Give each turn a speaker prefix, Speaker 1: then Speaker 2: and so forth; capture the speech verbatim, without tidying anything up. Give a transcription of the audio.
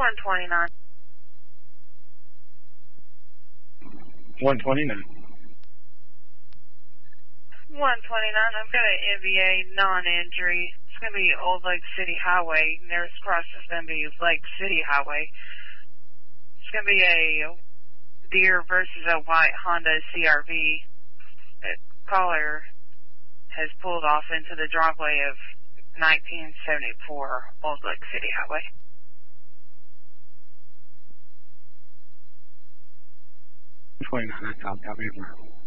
Speaker 1: one twenty-nine.
Speaker 2: one twenty-nine.
Speaker 1: one twenty-nine, I've got an N V A non-injury. It's going to be Old Lake City Highway. Nearest cross is going to be Lake City Highway. It's going to be a Deere versus a white Honda C R V. The caller has pulled off into the driveway of nineteen seventy-four Old Lake City Highway.
Speaker 2: twenty-nine, that's out, copy.